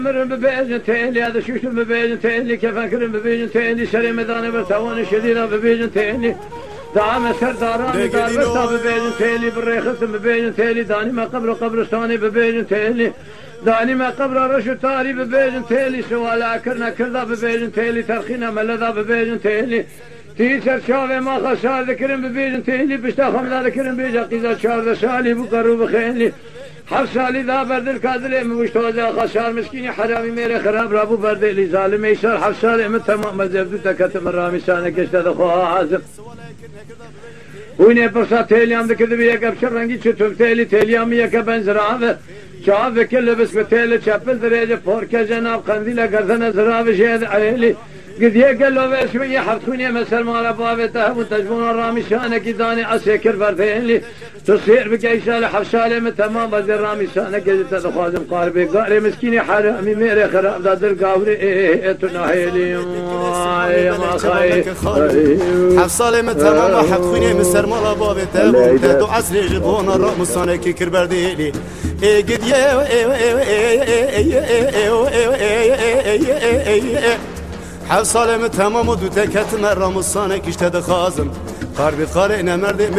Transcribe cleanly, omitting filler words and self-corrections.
مرن ببيجن تيلي هذا شوشن ببيجن تيلي كيف أكرم ببيجن تيلي شري مداني برتوان شدينا ببيجن تيلي دعم سرداران دار برتا ببيجن تيلي بالريخت ببيجن تيلي داني ما قبر قبرستاني ببيجن تيلي داني ما قبر رشو تاري ببيجن تيلي سوالا كرنا كردا ببيجن تيلي ترخينا ملدا ببيجن تيلي تيسر شاوه ما خسار ذكرن ببيجن تيلي بشتا خمدا ذكرن بيجا قيزا شار سالي بقرو بخيلي حفصالي ذا برد الكادلي مشتوزا خسار مسكيني حرامي ميري خراب رابو برد لي ظالم يسار حفصالي من تمام مزبدو تكتم الرامي سانك اشتد خوها عازم ويني برصا تيليام ذكر بيك ابشر رنگي چطور تيليام يك بنزراوه شاف كل بس بتيلي چپل درجه فوركه جناب قنديله گردن زراوه شهد عليلي قد يقل له بشوية حفتوني مسر مال بابته وتجبون الرامي شانك داني اسكر بردين تصير بقيسال حفصالي من تمام بدر رامي شانك تدخازم قاربي قاري مسكيني حرامي ميري خراب دادر قاوري تناهيلي يا ما خاي حفصالي من تمام حفتوني مسر مال بابته وتدو عسري جبون الرامي شانك كر بردين قد حفصالي من تمام ودو تكت مرام الصانك اشتد خازم قاربي قارئنا مردي